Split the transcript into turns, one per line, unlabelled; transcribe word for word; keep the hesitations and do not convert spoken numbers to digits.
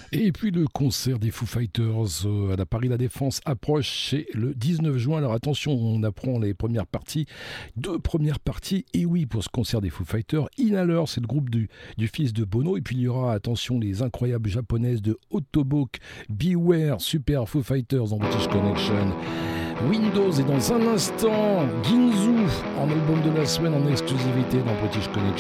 Et puis le concert des Foo Fighters euh, à la Paris La Défense approche, c'est le dix-neuf juin. Alors attention, on apprend les premières parties, deux premières parties, et oui, pour ce concert des Foo Fighters, Inhaler, c'est le groupe du, du fils de Bono, et puis il y aura, attention, les incroyables japonaises de Autoboke, Beware, Super Foo Fighters en British Connection. Windows est dans un instant, Ginzu en album de la semaine en exclusivité dans British Connection.